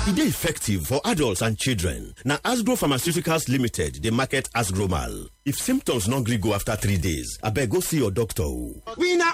It is effective for adults and children. Now, Asgro Pharmaceuticals Limited, they market Asgromal. If symptoms not go after 3 days, I beg go see your doctor. Winner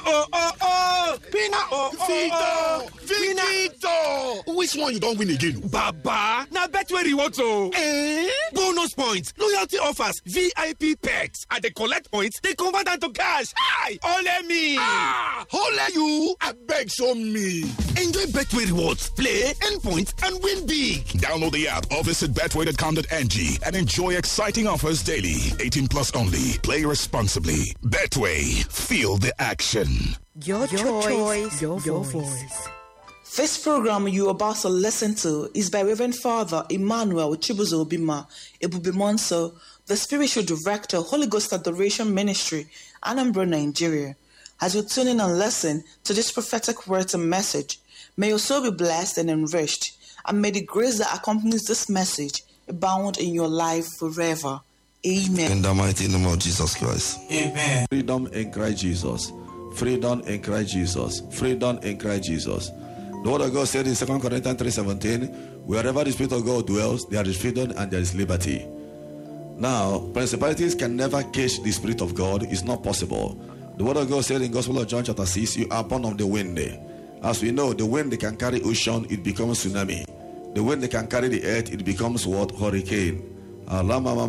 Victor! Which one you don't win again? Baba! Now Betway rewards bonus points, loyalty offers, VIP perks. And they collect points, they convert them to cash. Hi! Ole me! Ole you! I beg show me. Enjoy Betway rewards, play, earn points, and win big. Download the app or visit betway.com.ng and enjoy exciting offers daily. 18 plus only. Play responsibly. Betway. Feel the action. Your choice, your voice. This program you're about to listen to is by Reverend Father Emmanuel Chibuzo Obima Ebubimonso, the Spiritual Director, Holy Ghost Adoration Ministry, Anambra, Nigeria. As you tune in and listen to this prophetic word and message, may your soul be blessed and enriched, and may the grace that accompanies this message abound in your life forever. Amen. In the mighty name of Jesus Christ. Amen. Freedom in Christ Jesus. Freedom in Christ Jesus. Freedom in Christ Jesus. The word of God said in 2 Corinthians 3:17, wherever the Spirit of God dwells, there is freedom and there is liberty. Now, principalities can never catch the Spirit of God. It's not possible. The word of God said in Gospel of John chapter 6, you are born of the wind. As we know, the wind can carry ocean, it becomes tsunami. The wind can carry the earth, it becomes what? Hurricane. Oh,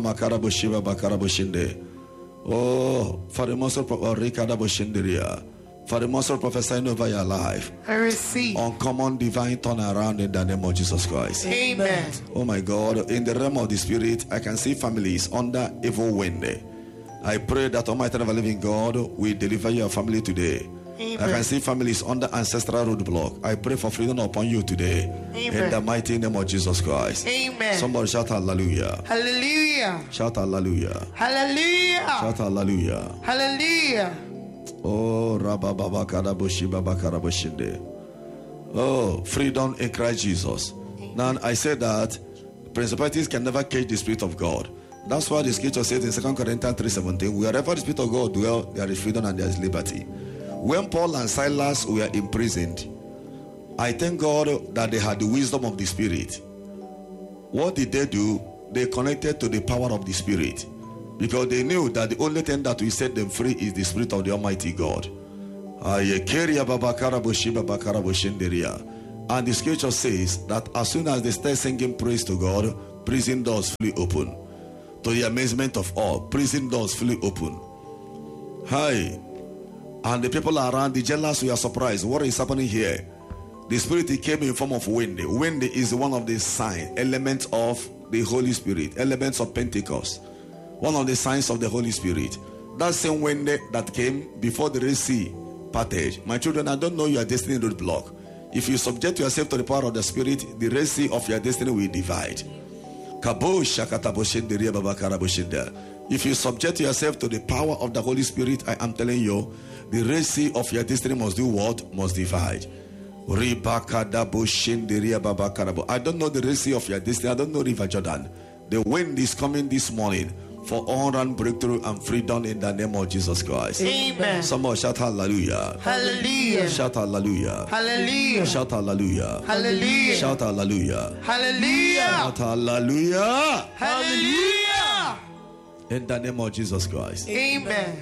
for the monster for the monster prophesying over your life, I receive uncommon divine turnaround in the name of Jesus Christ. Amen. Oh my God, in the realm of the spirit, I can see families under evil wind. I pray that Almighty Ever Living God will deliver your family today. Amen. I can see families under ancestral roadblock. I pray for freedom upon you today. Amen. In the mighty name of Jesus Christ. Amen. Somebody shout hallelujah. Hallelujah. Shout hallelujah. Hallelujah. Shout hallelujah. Hallelujah. Oh, Rabba Karaboshi Baba Karaboshinde. Oh, freedom in Christ Jesus. Now I said that principalities can never cage the Spirit of God. That's why the scripture says in 2 Corinthians 3:17, wherever the Spirit of God dwells, there is freedom and there is liberty. When Paul and Silas were imprisoned, I thank God that they had the wisdom of the Spirit. What did they do? They connected to the power of the Spirit, because they knew that the only thing that will set them free is the Spirit of the Almighty God. And the scripture says that as soon as they start singing praise to God, prison doors flew open. To the amazement of all, prison doors flew open. Hi. And the people around, the jealous, were surprised. What is happening here? The Spirit came in form of wind. Wind is one of the signs, elements of the Holy Spirit, elements of Pentecost. One of the signs of the Holy Spirit. That same wind that came before the Red Sea parted. My children, I don't know your destiny roadblock. If you subject yourself to the power of the Spirit, the Red Sea of your destiny will divide. If you subject yourself to the power of the Holy Spirit, I am telling you, the Red Sea of your destiny must do what? Must divide. I don't know the Red Sea of your destiny. I don't know River Jordan. The wind is coming this morning for honor and breakthrough and freedom in the name of Jesus Christ. Amen. Someone shout hallelujah. Hallelujah. Shout hallelujah. Hallelujah. Shout hallelujah. Hallelujah. Shout hallelujah. Hallelujah. Shout hallelujah. Hallelujah. In the name of Jesus Christ. Amen.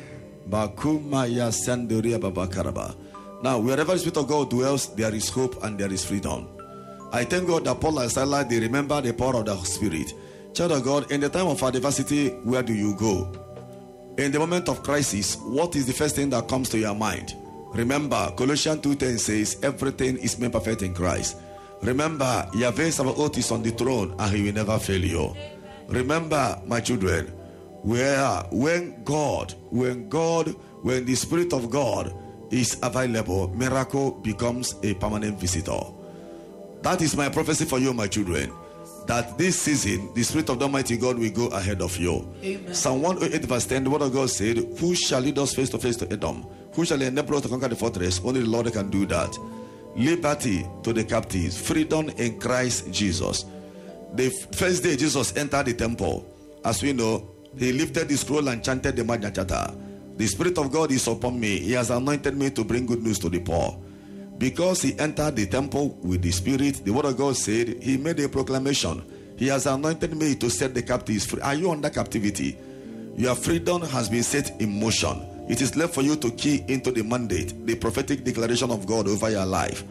Now, wherever the Spirit of God dwells, there is hope and there is freedom. I thank God that Paul and Silas, they remember the power of the Spirit. Child of God, in the time of adversity, where do you go? In the moment of crisis, what is the first thing that comes to your mind? Remember, Colossians 2:10 says, everything is made perfect in Christ. Remember, Yahweh Sabaoth is on the throne and he will never fail you. Remember, my children, when the Spirit of God is available, miracle becomes a permanent visitor. That is my prophecy for you, my children, that this season the Spirit of the Almighty God will go ahead of you. Amen. Psalm 108 verse 10, the word of God said, who shall lead us face to face to Edom? Who shall enable us to conquer the fortress? Only the Lord can do that. Liberty to the captives, freedom in Christ Jesus. The first day Jesus entered the temple, as we know, he lifted the scroll and chanted the Magna Carta. The Spirit of God is upon me. He has anointed me to bring good news to the poor. Because he entered the temple with the Spirit, the word of God said, he made a proclamation. He has anointed me to set the captives free. Are you under captivity? Your freedom has been set in motion. It is left for you to key into the mandate, the prophetic declaration of God over your life.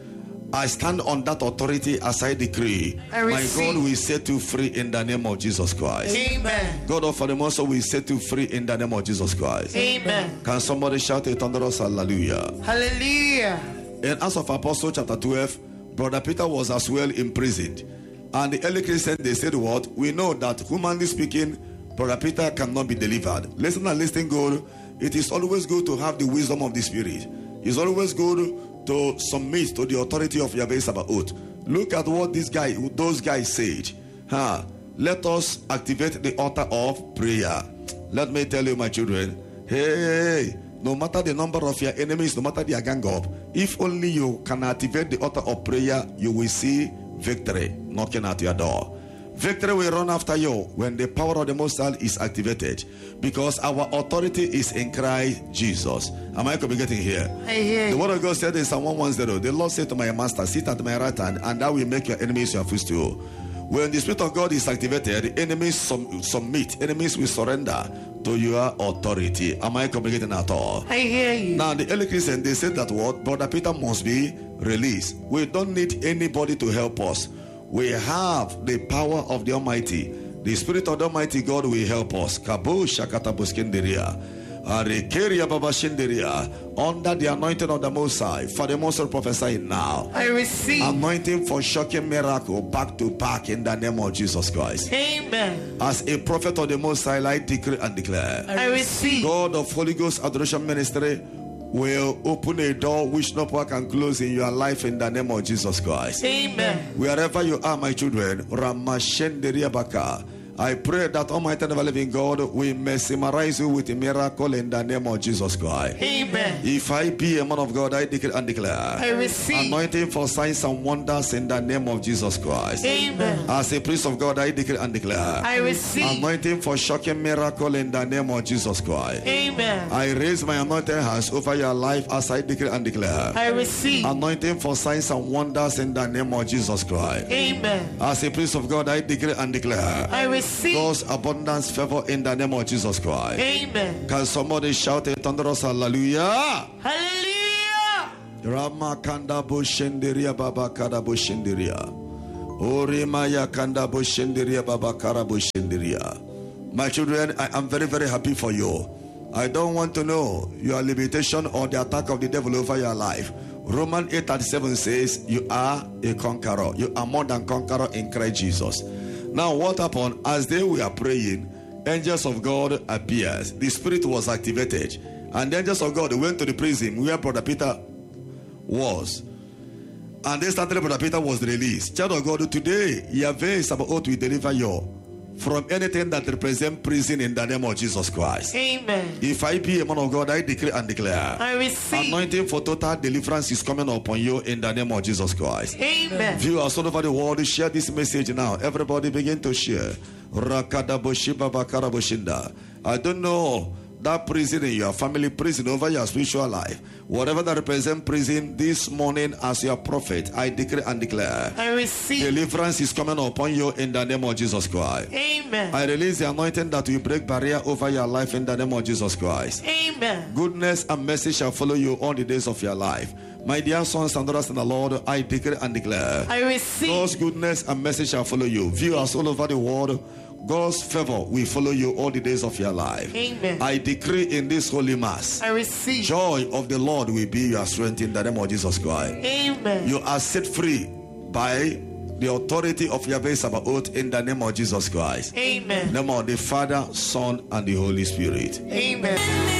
I stand on that authority as I decree. My God will set you free in the name of Jesus Christ. Amen. God of the Most will set you free in the name of Jesus Christ. Amen. Can somebody shout a thunderous hallelujah? Hallelujah. In Acts of Apostles chapter 12, Brother Peter was as well imprisoned. And the early Christians, they said what? We know that humanly speaking, Brother Peter cannot be delivered. Listen and listen good. It is always good to have the wisdom of the Spirit. It's always good to submit to the authority of Yahweh Sabaoth. Look at what those guys said. Let us activate the altar of prayer. Let me tell you, my children, hey, no matter the number of your enemies, no matter their gang up, if only you can activate the altar of prayer, you will see victory knocking at your door. Victory will run after you when the power of the Most High is activated, because our authority is in Christ Jesus. Am I communicating here? I hear The word of God said in Psalm 110, the Lord said to my master, sit at my right hand, and I will make your enemies your footstool. When the Spirit of God is activated, enemies submit, enemies will surrender to your authority. Am I communicating at all? I hear you. Now, the early Christians, they said that what? Brother Peter must be released. We don't need anybody to help us. We have the power of the Almighty. The Spirit of the Almighty God will help us. Kabu Shakata Buskinderia. Arekeria Babashinderia. Under the anointing of the Most High. For the Most High prophesy now. I receive. Anointing for shocking miracle back to back in the name of Jesus Christ. Amen. As a prophet of the Most High, I decree and declare. I receive. God of Holy Ghost Adoration Ministry will open a door which no power can close in your life in the name of Jesus Christ. Amen. Wherever you are, my children, Ramashenderia Baka, I pray that Almighty and Living God will mesmerize you with a miracle in the name of Jesus Christ. Amen. If I be a man of God, I declare and declare. I receive. Anointing for signs and wonders in the name of Jesus Christ. Amen. As a priest of God, I declare and declare. I receive. Anointing for shocking miracle in the name of Jesus Christ. Amen. I raise my anointed hands over your life as I declare and declare. I receive. Anointing for signs and wonders in the name of Jesus Christ. Amen. As a priest of God, I declare and declare. I receive. God's abundance favor in the name of Jesus Christ. Amen. Can somebody shout a thunderous hallelujah? Hallelujah. Rama kanda bushendiria baba kara bushendiria. Orimaya kanda bushendiria baba kara bushendiria. My children, I am very, very happy for you. I don't want to know your limitation or the attack of the devil over your life. Romans 8:37 says, you are a conqueror. You are more than conqueror in Christ Jesus. Now, what happened? As they were praying, angels of God appeared. The Spirit was activated. And the angels of God went to the prison where Brother Peter was. And they started, Brother Peter was released. Child of God, today, Yahweh Sabaoth will deliver you from anything that represents prison in the name of Jesus Christ. Amen. If I be a man of God, I decree and declare. I receive. Anointing for total deliverance is coming upon you in the name of Jesus Christ. Amen. Viewers all over the world, share this message now. Everybody begin to share. I don't know that prison in your family, prison over your spiritual life, whatever that represents prison, this morning as your prophet, I decree and declare. I receive. Deliverance is coming upon you in the name of Jesus Christ. Amen. I release the anointing that will break barrier over your life in the name of Jesus Christ. Amen. Goodness and mercy shall follow you all the days of your life. My dear sons and daughters in the Lord, I decree and declare. I receive. God's goodness and mercy shall follow you. Viewers all over the world, God's favor will follow you all the days of your life. Amen. I decree in this holy mass, I receive. joy of the Lord will be your strength in the name of Jesus Christ. Amen. You are set free by the authority of Yahweh Sabaoth in the name of Jesus Christ. Amen. In the name of the Father, Son, and the Holy Spirit. Amen.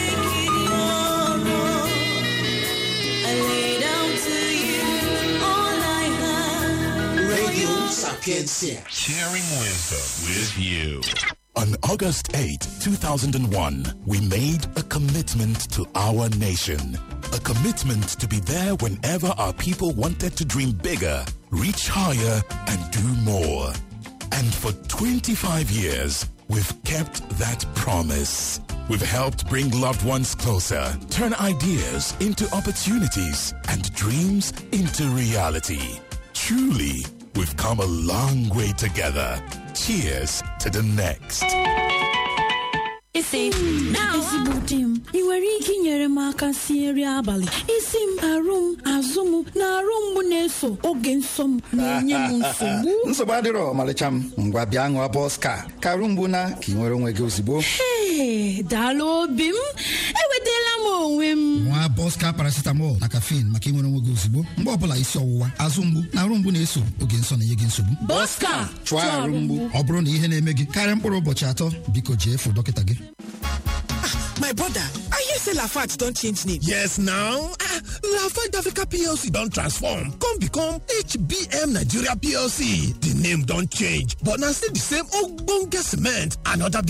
Sharing wisdom with you. On August 8, 2001, we made a commitment to our nation. A commitment to be there whenever our people wanted to dream bigger, reach higher, and do more. And for 25 years, we've kept that promise. we've helped bring loved ones closer, turn ideas into opportunities, and dreams into reality. Truly, we've come a long way together. Cheers to the next. Isi ezigbo di m ị nwere ike inyere m aka sie nri abalị isi m arụ m azụ m na arụ mgbu na-eso oge nsọ m na-enye m nsogbu adịrọ ọmalịcha m ngwa bịa ṅụọ Boska ka arụ mgbu na ka ị nwere onwe gị ozugbo daalụ obi m enwetala m onwe m nwa Boska paracetamol na caffeine maka inwere onwe gị ozugbo mgbe ọbụla isi ọwụwa azụ mgbu na arụ mgbu na-eso oge nsọ na-enye gị nsogbu Boska chụọ arụ mgbu ọ bụrụ na ihe na-eme gị karịa mkpụrụ ụbọchị atọ biko jee fụ dọkịta gị. My brother, I hear say Lafarge don't change name. Yes, now. Lafarge Africa PLC don't transform. Come become HBM Nigeria PLC. The name don't change, but now still the same ogbonge cement and other